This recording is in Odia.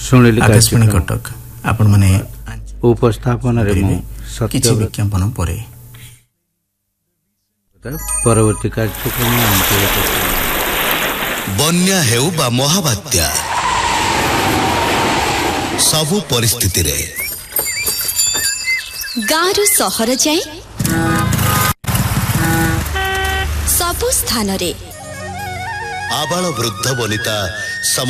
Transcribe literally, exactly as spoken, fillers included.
ଶୁଣିଲି ଆକାଶବାଣୀ କଟକ ଆପଣ ମାନେ ଉପସ୍ଥାପନରେ ମୁଁ କିଛି ସତ୍ୟ ବିଜ୍ଞାପନ ପରେ ପରବର୍ତ୍ତୀ କାର୍ଯ୍ୟକ୍ରମ ଆଞ୍ଚଳିକ ବନ୍ୟା ହେଉ ବା ମହାବାତ୍ୟା ସବୁ ପରିସ୍ଥିତିରେ ଗାଁରୁ ସହର ଯାଏ ସବୁ ସ୍ଥାନରେ ଆବାଳ ବୃଦ୍ଧ ବନିତା